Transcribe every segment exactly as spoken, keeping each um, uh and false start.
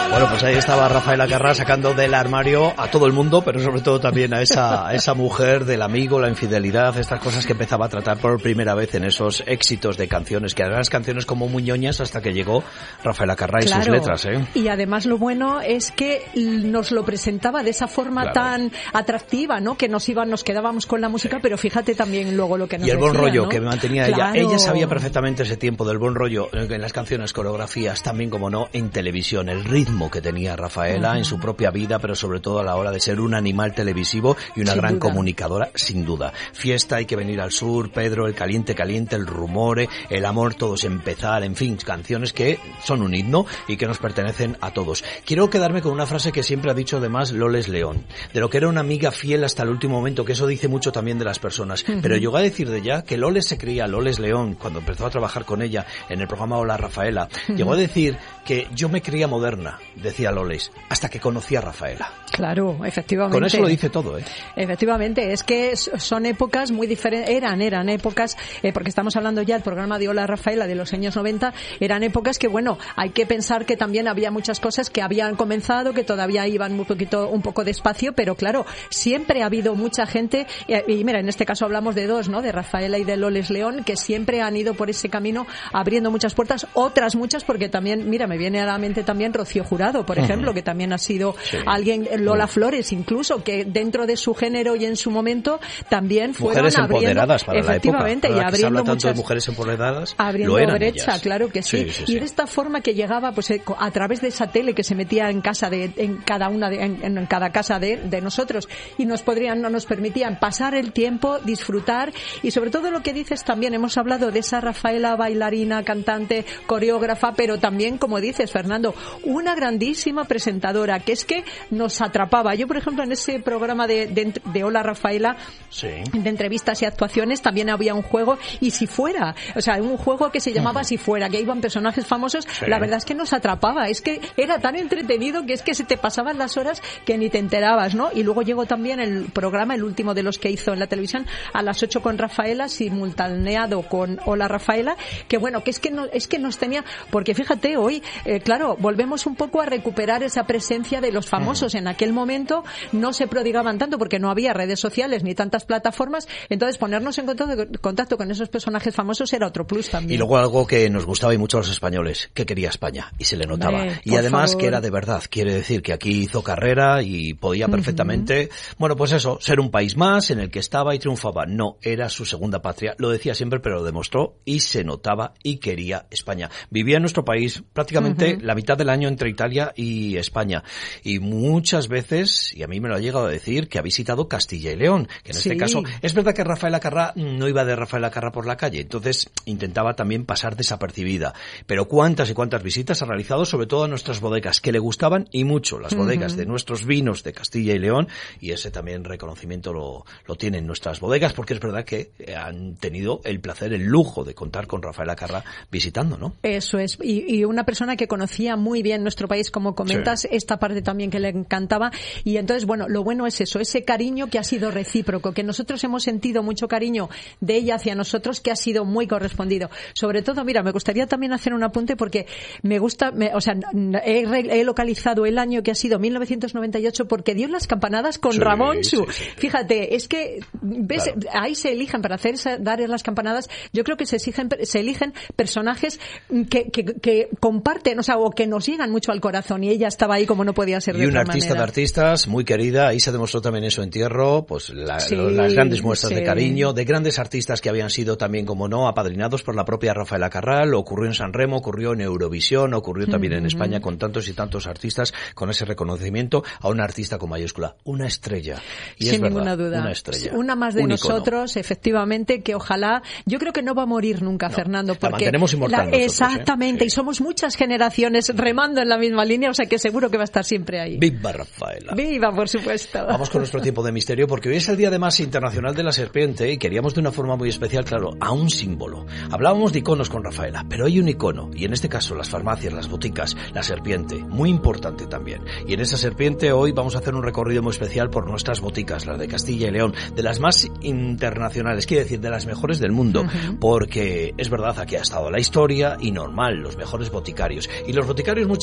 Bueno, pues ahí estaba Rafaela Carrà sacando del armario a todo el mundo, pero sobre todo también a esa, a esa mujer del amigo, la infidelidad, estas cosas que empezaba a tratar por primera vez en esos éxitos de canciones, que eran las canciones como muy ñoñas hasta que llegó Rafaela Carrà y claro, sus letras, ¿eh? Y además lo bueno es que nos lo presentaba de esa forma claro. tan atractiva, ¿no? Que nos iban, nos quedábamos con la música, sí. pero fíjate también luego lo que nos Y el decía, buen rollo ¿no? que mantenía claro. ella. Ella sabía perfectamente ese tiempo del buen rollo en las canciones, coreografías, también como no, en televisión, el ritmo que tenía Rafaela uh-huh. en su propia vida, pero sobre todo a la hora de ser un animal televisivo y una sin gran duda. comunicadora, sin duda. Fiesta, hay que venir al sur, Pedro, el caliente caliente, el rumore, el amor, todos empezar, en fin, canciones que son un himno y que nos pertenecen a todos. Quiero quedarme con una frase que siempre ha dicho además Loles León, de lo que era una amiga fiel hasta el último momento, que eso dice mucho también de las personas, uh-huh. pero llegó a decir de ella que Loles se creía, Loles León, cuando empezó a trabajar con ella en el programa Hola Rafaela, uh-huh. llegó a decir que yo me creía moderna, decía Loles, hasta que conocí a Rafaela. Claro, efectivamente. Con eso lo dice todo, ¿eh? Efectivamente, es que son épocas muy diferentes, eran, eran épocas, eh, porque estamos hablando ya del programa de Hola Rafaela de los años noventa, eran épocas que, bueno, hay que pensar que también había muchas cosas que habían comenzado, que todavía iban un poquito, un poco despacio, pero claro, siempre ha habido mucha gente, y, y mira, en este caso hablamos de dos, ¿no? De Rafaela y de Loles León, que siempre han ido por ese camino abriendo muchas puertas, otras muchas, porque también, mira, me viene a la mente también Rocío Jurado, por ejemplo, uh-huh. que también ha sido sí. alguien, Lola uh-huh. Flores incluso, que dentro de su género y en su momento también fueron mujeres abriendo, empoderadas para efectivamente, la época. y abriendo muchas, tanto de mujeres empoderadas, abriendo lo eran brecha, ellas. claro que sí. Sí, sí, sí. Y de esta forma que llegaba, pues a través de esa tele que se metía en casa de, en cada una de, en, en cada casa de, de nosotros, y nos podrían, no nos permitían pasar el tiempo, disfrutar, y sobre todo lo que dices también, hemos hablado de esa Rafaela bailarina, cantante, coreógrafa, pero también, como dices, Fernando, una grandísima presentadora, que es que nos atrapaba. Yo, por ejemplo, en ese programa de, de, de Hola Rafaela, sí. de entrevistas y actuaciones, también había un juego, y si fuera, o sea, un juego que se llamaba uh-huh. Si fuera, que iban personajes famosos, sí. la verdad es que nos atrapaba, es que era tan entretenido que es que se te pasaban las horas que ni te enterabas, ¿no? Y luego llegó también el programa, el último de los que hizo en la televisión, a las ocho con Rafaela, simultaneado con Hola Rafaela, que bueno, que es que no, es que nos tenía, porque fíjate, hoy, eh, claro, volvemos un poco a recuperar esa presencia de los famosos. Uh-huh. En aquel momento no se prodigaban tanto porque no había redes sociales ni tantas plataformas, entonces ponernos en contacto, contacto con esos personajes famosos era otro plus también. Y luego algo que nos gustaba y mucho a los españoles, que quería España, y se le notaba. Hombre, y además favor. que era de verdad, quiere decir que aquí hizo carrera y podía perfectamente, uh-huh. bueno, pues eso, ser un país más en el que estaba y triunfaba. No, era su segunda patria, lo decía siempre, pero lo demostró y se notaba y quería España. Vivía en nuestro país prácticamente uh-huh. la mitad del año entre Italia y España, y muchas veces, y a mí me lo ha llegado a decir, que ha visitado Castilla y León, que en sí. este caso, es verdad que Rafaela Carrà no iba de Rafaela Carrà por la calle, entonces intentaba también pasar desapercibida, pero cuántas y cuántas visitas ha realizado, sobre todo a nuestras bodegas, que le gustaban y mucho, las bodegas uh-huh. de nuestros vinos de Castilla y León, y ese también reconocimiento lo, lo tienen nuestras bodegas, porque es verdad que han tenido el placer, el lujo de contar con Rafaela Carrà visitando, ¿no? Eso es, y, y una persona que conocía muy bien nuestro país, como comentas, sí. esta parte también que le encantaba, y entonces, bueno, lo bueno es eso, ese cariño que ha sido recíproco, que nosotros hemos sentido mucho cariño de ella hacia nosotros, que ha sido muy correspondido. Sobre todo, mira, me gustaría también hacer un apunte porque me gusta, me, o sea, he, he localizado el año que ha sido mil novecientos noventa y ocho porque dio las campanadas con sí, Ramonchu. Sí, sí, sí. Fíjate, es que ves, claro. ahí se eligen para hacer dar las campanadas, yo creo que se eligen, se eligen personajes que, que, que comparten, o sea, o que nos llegan mucho al corazón, y ella estaba ahí como no podía ser de otra manera. Y una artista de artistas muy querida, ahí se demostró también en su entierro, pues la, sí, las grandes muestras sí. de cariño, de grandes artistas que habían sido también, como no, apadrinados por la propia Rafaela Carrà. Ocurrió en San Remo, ocurrió en Eurovisión, ocurrió también mm-hmm. en España con tantos y tantos artistas, con ese reconocimiento a una artista con mayúscula, una estrella. Y sin es ninguna verdad, duda. Una estrella. Una más de un nosotros, icono. Efectivamente, que ojalá, yo creo que no va a morir nunca, no, Fernando, porque la mantenemos inmortal la, nosotros, exactamente, ¿eh? y somos muchas generaciones remando en la misma línea, o sea que seguro que va a estar siempre ahí. ¡Viva Rafaela! ¡Viva, por supuesto! Vamos con nuestro tiempo de misterio, porque hoy es el Día además Internacional de la Serpiente y queríamos de una forma muy especial, claro, a un símbolo. Hablábamos de iconos con Rafaela, pero hay un icono, y en este caso las farmacias, las boticas, la serpiente, muy importante también. Y en esa serpiente hoy vamos a hacer un recorrido muy especial por nuestras boticas, las de Castilla y León, de las más internacionales, quiero decir, de las mejores del mundo, uh-huh. porque es verdad, aquí ha estado la historia y normal, los mejores boticarios. Y los boticarios muchas veces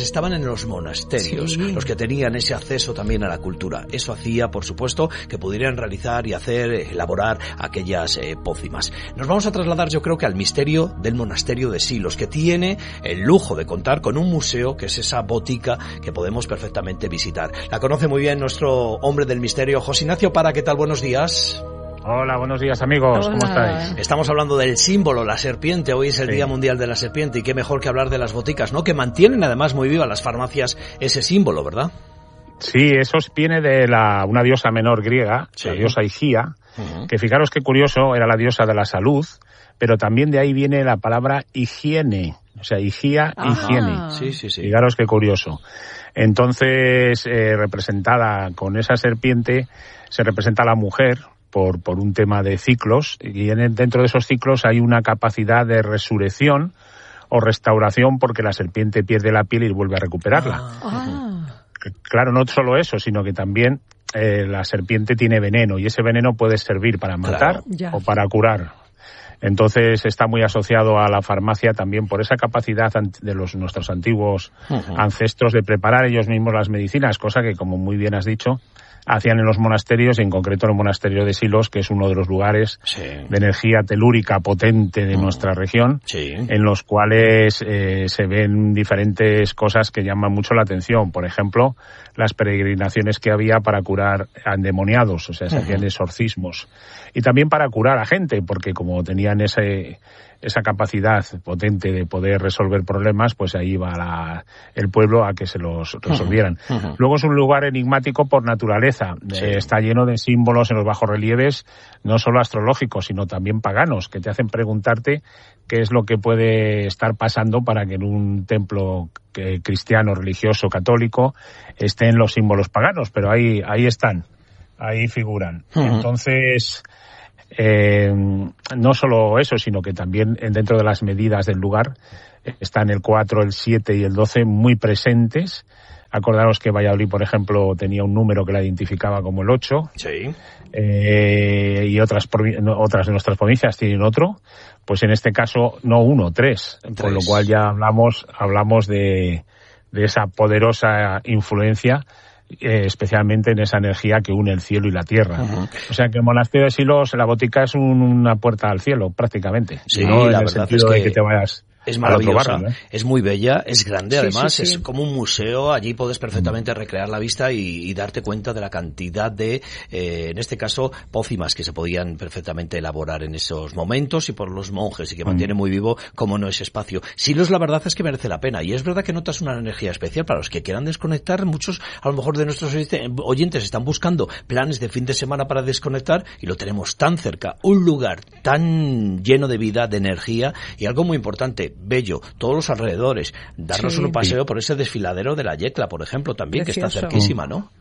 estaban en los monasterios, sí. los que tenían ese acceso también a la cultura. Eso hacía, por supuesto, que pudieran realizar y hacer, elaborar aquellas eh, pócimas. Nos vamos a trasladar, yo creo que al misterio del monasterio de Silos, que tiene el lujo de contar con un museo, que es esa botica que podemos perfectamente visitar. La conoce muy bien nuestro hombre del misterio, José Ignacio Parra. ¿Qué tal? Buenos días. Hola, buenos días, amigos. Hola. ¿Cómo estáis? Estamos hablando del símbolo, la serpiente. Hoy es el sí. Día Mundial de la Serpiente, y qué mejor que hablar de las boticas, ¿no? Que mantienen además muy viva las farmacias ese símbolo, ¿verdad? Sí, eso viene de la, una diosa menor griega, sí. la diosa Higía, uh-huh. que fijaros qué curioso, era la diosa de la salud, pero también de ahí viene la palabra higiene, o sea, Higía, ah. higiene. Sí, sí, sí. Fijaros qué curioso. Entonces, eh, representada con esa serpiente, se representa a la mujer por, por un tema de ciclos, y en, dentro de esos ciclos hay una capacidad de resurrección o restauración, porque la serpiente pierde la piel y vuelve a recuperarla. Ah. Ah. Claro, no solo eso, sino que también eh, la serpiente tiene veneno, y ese veneno puede servir para matar claro. o para curar. Entonces está muy asociado a la farmacia también por esa capacidad de los nuestros antiguos uh-huh. ancestros de preparar ellos mismos las medicinas, cosa que, como muy bien has dicho, hacían en los monasterios, y en concreto en el monasterio de Silos, que es uno de los lugares sí. de energía telúrica potente de uh-huh. nuestra región, sí. en los cuales eh, se ven diferentes cosas que llaman mucho la atención. Por ejemplo, las peregrinaciones que había para curar a endemoniados, o sea, se uh-huh. hacían exorcismos. Y también para curar a gente, porque como tenían ese... esa capacidad potente de poder resolver problemas, pues ahí va la, el pueblo a que se los resolvieran. Uh-huh, uh-huh. Luego es un lugar enigmático por naturaleza. Sí. Eh, está lleno de símbolos en los bajorrelieves, no solo astrológicos, sino también paganos, que te hacen preguntarte qué es lo que puede estar pasando para que en un templo que, cristiano, religioso, católico, estén los símbolos paganos, pero ahí, ahí están, ahí figuran. Uh-huh. Entonces... Eh, no solo eso, sino que también dentro de las medidas del lugar están el cuatro, el siete y el doce muy presentes. Acordaros que Valladolid, por ejemplo, tenía un número que la identificaba como el ocho. Sí. Eh, y otras, otras de nuestras provincias tienen otro. Pues en este caso, no uno, tres. tres. Con lo cual ya hablamos, hablamos de, de esa poderosa influencia, Eh, especialmente en esa energía que une el cielo y la tierra. Uh-huh. O sea que el monasterio de Silos, la botica, es un, una puerta al cielo, prácticamente. Sí, no la en el verdad sentido es que... de que te vayas... Es maravillosa, barrio, ¿eh? Es muy bella, es grande, sí, además, sí, sí. es como un museo. Allí puedes perfectamente recrear la vista y, y darte cuenta de la cantidad de, eh, en este caso, pócimas que se podían perfectamente elaborar en esos momentos, y por los monjes, y que mantiene muy vivo, como no, ese espacio. Silos, la verdad es que merece la pena, y es verdad que notas una energía especial para los que quieran desconectar. Muchos, a lo mejor, de nuestros oyentes están buscando planes de fin de semana para desconectar, y lo tenemos tan cerca, un lugar tan lleno de vida, de energía, y algo muy importante, bello, todos los alrededores, darnos sí. un paseo por ese desfiladero de la Yecla, por ejemplo, también, Precioso. Que está cerquísima, ¿no?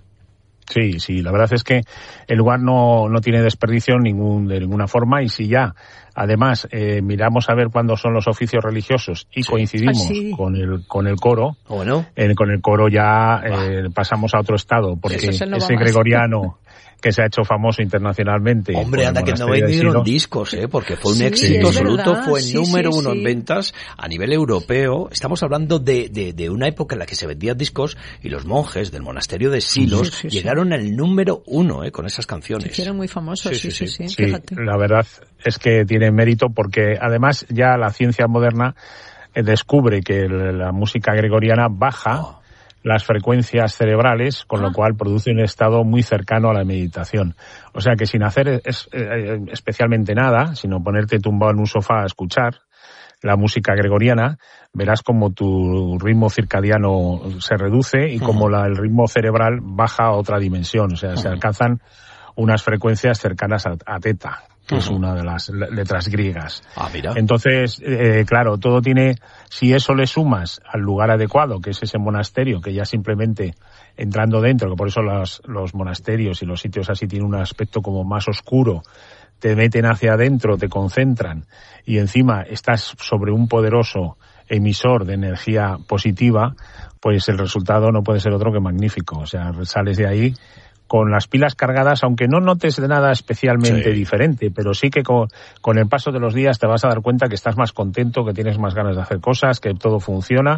Sí, sí, la verdad es que el lugar no, no tiene desperdicio ningún, de ninguna forma, y si ya, además, eh, miramos a ver cuándo son los oficios religiosos y sí. coincidimos ah, sí. con el con el coro, bueno. eh, con el coro ya eh, pasamos a otro estado, porque ese gregoriano que se ha hecho famoso internacionalmente. Hombre, anda que no vendieron discos, ¿eh? Porque fue un sí, éxito absoluto, fue el sí, número sí, uno sí. en ventas a nivel europeo. Estamos hablando de, de, de una época en la que se vendían discos, y los monjes del monasterio de Silos sí, sí, llegaron sí. al número uno, ¿eh? Con esas canciones. Sí, eran muy famosos, sí, sí, sí. sí, sí. sí la verdad es que tiene mérito, porque además ya la ciencia moderna eh, descubre que la música gregoriana baja oh. las frecuencias cerebrales, con ah. lo cual produce un estado muy cercano a la meditación. O sea que sin hacer es, eh, especialmente nada, sino ponerte tumbado en un sofá a escuchar la música gregoriana, verás como tu ritmo circadiano se reduce y uh-huh. como la, el ritmo cerebral baja a otra dimensión. O sea, uh-huh. se alcanzan unas frecuencias cercanas a, a teta, que uh-huh. es una de las letras griegas. Ah, mira. Entonces, eh, claro, todo tiene, si eso le sumas al lugar adecuado, que es ese monasterio, que ya simplemente entrando dentro, que por eso los, los monasterios y los sitios así tienen un aspecto como más oscuro, te meten hacia adentro, te concentran, y encima estás sobre un poderoso emisor de energía positiva, pues el resultado no puede ser otro que magnífico. O sea, sales de ahí con las pilas cargadas, aunque no notes de nada especialmente sí. diferente, pero sí que con, con el paso de los días te vas a dar cuenta que estás más contento, que tienes más ganas de hacer cosas, que todo funciona,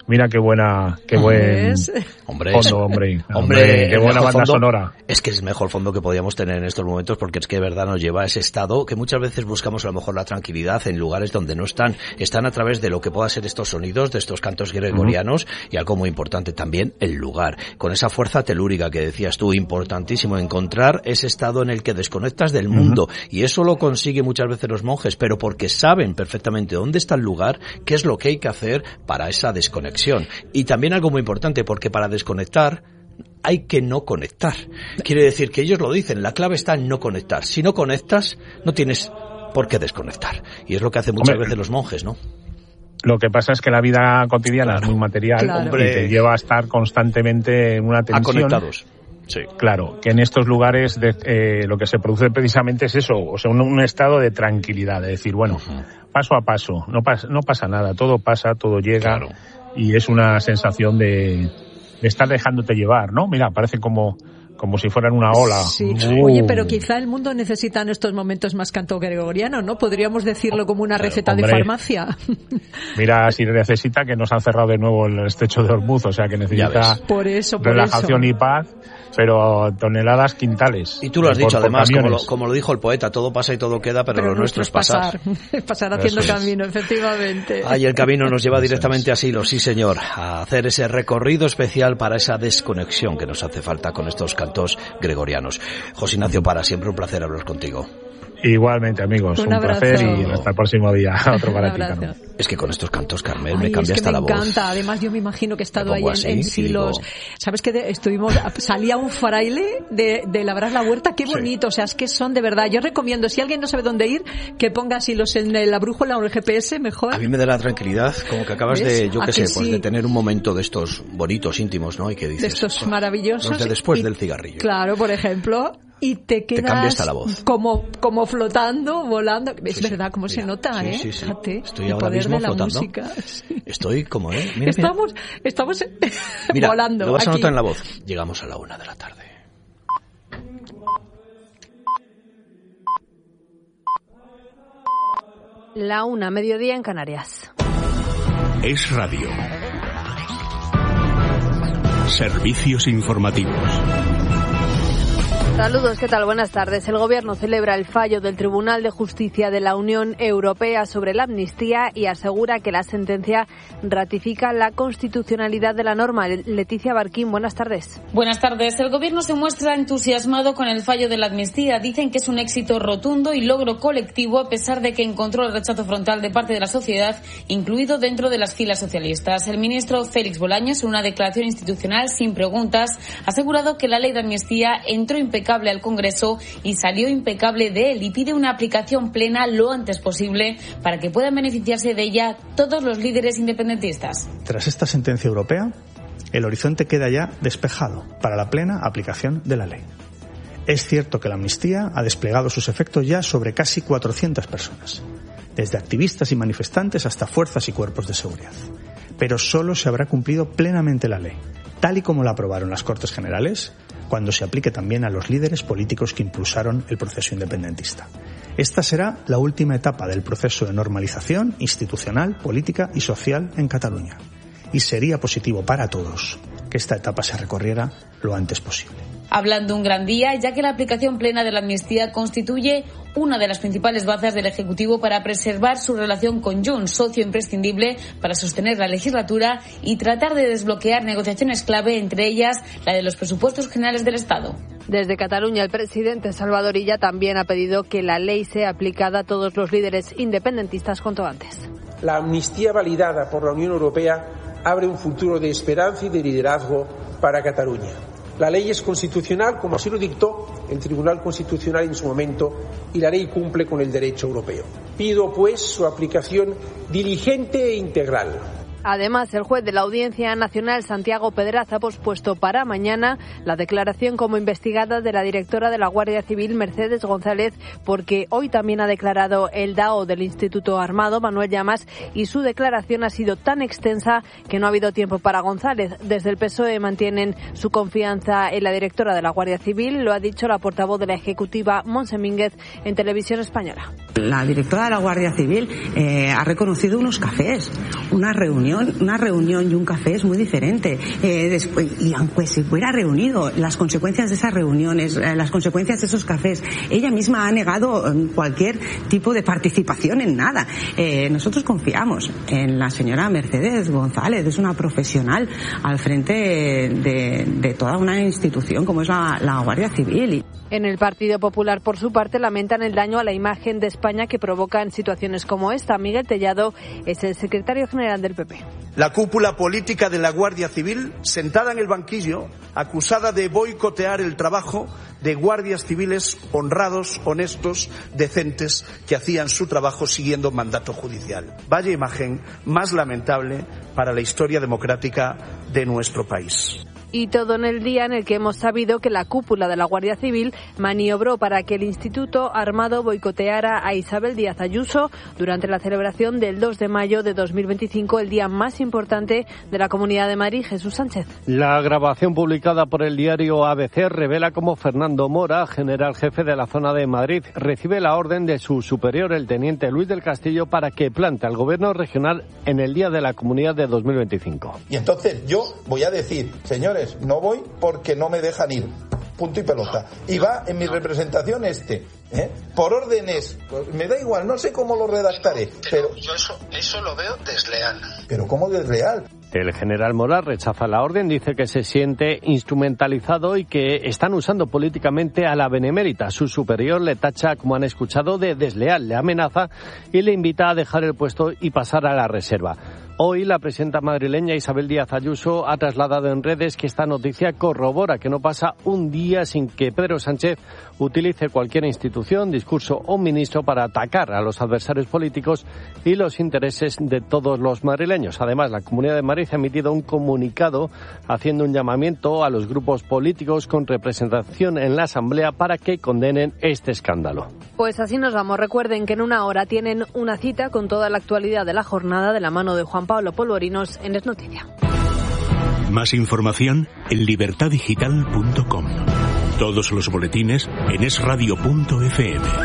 Mira qué buena, qué buen hombre, fondo, hombre. Hombre, hombre qué buena banda fondo, sonora. Es que es el mejor fondo que podíamos tener en estos momentos, porque es que de verdad nos lleva a ese estado que muchas veces buscamos a lo mejor la tranquilidad en lugares donde no están. Están a través de lo que puedan ser estos sonidos, de estos cantos gregorianos, uh-huh. y algo muy importante también, el lugar. Con esa fuerza telúrica que decías tú, importantísimo, encontrar ese estado en el que desconectas del mundo. Uh-huh. Y eso lo consiguen muchas veces los monjes, pero porque saben perfectamente dónde está el lugar, qué es lo que hay que hacer para esa desconexión. Y también algo muy importante, porque para desconectar hay que no conectar. Quiere decir que ellos lo dicen, la clave está en no conectar. Si no conectas, no tienes por qué desconectar. Y es lo que hacen muchas Hombre, veces los monjes, ¿no? Lo que pasa es que la vida cotidiana claro, es muy material, claro. Hombre, y te lleva a estar constantemente en una tensión. Conectados. Sí. Claro, que en estos lugares de, eh, lo que se produce precisamente es eso, o sea, un, un estado de tranquilidad, de decir, bueno, uh-huh. paso a paso, no, pas, no pasa nada, todo pasa, todo llega. Claro. Y es una sensación de, de estar dejándote llevar, ¿no? Mira, parece como, como si fueran una ola. Sí. Uh. Oye, pero quizá el mundo necesita en estos momentos más canto gregoriano, ¿no? Podríamos decirlo como una receta Hombre, de farmacia. Mira, si necesita, que nos han cerrado de nuevo el estrecho de Hormuz, o sea que necesita por eso, por relajación eso. y paz. Pero toneladas quintales. Y tú lo has dicho, además, como lo, como lo dijo el poeta, todo pasa y todo queda, pero, pero lo nuestro es pasar. Pasar, pasar haciendo es. camino, efectivamente. Ahí el camino nos lleva directamente a Silos, sí señor, a hacer ese recorrido especial para esa desconexión que nos hace falta con estos cantos gregorianos. José Ignacio Parra, siempre un placer hablar contigo. Igualmente, amigos, un, un placer y hasta el próximo día. Otro para ti, Carmen. Es que con estos cantos, Carmen, me cambia hasta la voz. Me encanta, además yo me imagino que he estado ahí en, en Silos. Digo... ¿Sabes qué? De, estuvimos, salía un fraile de, de labrar la huerta, qué bonito, sí. O sea, es que son de verdad. Yo recomiendo, si alguien no sabe dónde ir, que ponga Silos en la brújula o el G P S, mejor. A mí me da la tranquilidad, como que acabas ¿Ves? de, yo qué sé, sí? pues de tener un momento de estos bonitos, íntimos, ¿no? Y que dices, de estos pues, maravillosos. Los de después y, del cigarrillo. Claro, por ejemplo. Y te quedas te cambia hasta la voz. Como, como flotando, volando. Es sí, verdad, cómo sí, se mira, nota, sí, ¿eh? Sí, sí. Fíjate, estoy el ahora poder mismo de la flotando. Música. Sí. Estoy como, ¿eh? Mira, estamos, mira. estamos mira, volando. Lo vas a aquí. notar en la voz. Llegamos a la una de la tarde. La una, mediodía en Canarias. Es radio. Servicios informativos. Saludos, ¿qué tal? Buenas tardes. El Gobierno celebra el fallo del Tribunal de Justicia de la Unión Europea sobre la amnistía y asegura que la sentencia ratifica la constitucionalidad de la norma. Leticia Barquín, buenas tardes. Buenas tardes. El Gobierno se muestra entusiasmado con el fallo de la amnistía. Dicen que es un éxito rotundo y logro colectivo, a pesar de que encontró el rechazo frontal de parte de la sociedad, incluido dentro de las filas socialistas. El ministro Félix Bolaños, en una declaración institucional sin preguntas, ha asegurado que la ley de amnistía entró impecable al Congreso y salió impecable de él, y pide una aplicación plena lo antes posible para que puedan beneficiarse de ella todos los líderes independentistas. Tras esta sentencia europea, el horizonte queda ya despejado para la plena aplicación de la ley. Es cierto que la amnistía ha desplegado sus efectos ya sobre casi cuatrocientas personas, desde activistas y manifestantes hasta fuerzas y cuerpos de seguridad. Pero solo se habrá cumplido plenamente la ley, tal y como la aprobaron las Cortes Generales, cuando se aplique también a los líderes políticos que impulsaron el proceso independentista. Esta será la última etapa del proceso de normalización institucional, política y social en Cataluña. Y sería positivo para todos que esta etapa se recorriera lo antes posible. Hablan de un gran día, ya que la aplicación plena de la amnistía constituye una de las principales bazas del Ejecutivo para preservar su relación con Junts, socio imprescindible para sostener la legislatura y tratar de desbloquear negociaciones clave, entre ellas la de los presupuestos generales del Estado. Desde Cataluña, el presidente Salvador Illa también ha pedido que la ley sea aplicada a todos los líderes independentistas cuanto antes. La amnistía validada por la Unión Europea abre un futuro de esperanza y de liderazgo para Cataluña. La ley es constitucional, como así lo dictó el Tribunal Constitucional en su momento, y la ley cumple con el derecho europeo. Pido, pues, su aplicación diligente e integral. Además, el juez de la Audiencia Nacional, Santiago Pedraza, ha pospuesto para mañana la declaración como investigada de la directora de la Guardia Civil, Mercedes González, porque hoy también ha declarado el D A O del Instituto Armado, Manuel Llamas, y su declaración ha sido tan extensa que no ha habido tiempo para González. Desde el P S O E mantienen su confianza en la directora de la Guardia Civil, lo ha dicho la portavoz de la Ejecutiva, Montse Mínguez, en Televisión Española. La directora de la Guardia Civil eh, ha reconocido unos cafés, unas reuniones reunión, una reunión y un café es muy diferente. Eh, después, y aunque se hubiera reunido, las consecuencias de esas reuniones, eh, las consecuencias de esos cafés, ella misma ha negado eh, cualquier tipo de participación en nada. Eh, nosotros confiamos en la señora Mercedes González, es una profesional al frente de, de toda una institución como es la, la Guardia Civil. En el Partido Popular, por su parte, lamentan el daño a la imagen de España que provocan situaciones como esta. Miguel Tellado es el secretario general del P P. La cúpula política de la Guardia Civil, sentada en el banquillo, acusada de boicotear el trabajo de guardias civiles honrados, honestos, decentes, que hacían su trabajo siguiendo mandato judicial. Vaya imagen más lamentable para la historia democrática de nuestro país. Y todo en el día en el que hemos sabido que la cúpula de la Guardia Civil maniobró para que el Instituto Armado boicoteara a Isabel Díaz Ayuso durante la celebración del dos de mayo de dos mil veinticinco, el día más importante de la Comunidad de Madrid. Jesús Sánchez. La grabación publicada por el diario A B C revela cómo Fernando Mora, general jefe de la zona de Madrid, recibe la orden de su superior, el teniente Luis del Castillo, para que plante al gobierno regional en el día de la Comunidad de dos mil veinticinco. Y entonces yo voy a decir, señores, no voy porque no me dejan ir. Punto y pelota. Y va en mi representación este. ¿eh? Por órdenes. Me da igual, no sé cómo lo redactaré. Pero, pero yo eso, eso lo veo desleal. ¿Pero cómo desleal? El general Mora rechaza la orden, dice que se siente instrumentalizado y que están usando políticamente a la benemérita. Su superior le tacha, como han escuchado, de desleal, le amenaza y le invita a dejar el puesto y pasar a la reserva. Hoy la presidenta madrileña Isabel Díaz Ayuso ha trasladado en redes que esta noticia corrobora que no pasa un día sin que Pedro Sánchez utilice cualquier institución, discurso o ministro para atacar a los adversarios políticos y los intereses de todos los madrileños. Además, la Comunidad de Madrid ha emitido un comunicado haciendo un llamamiento a los grupos políticos con representación en la Asamblea para que condenen este escándalo. Pues así nos vamos. Recuerden que en una hora tienen una cita con toda la actualidad de la jornada de la mano de Juan Pablo Polvorinos en Es Noticia. Más información en libertad digital punto com. Todos los boletines en es radio punto efe eme.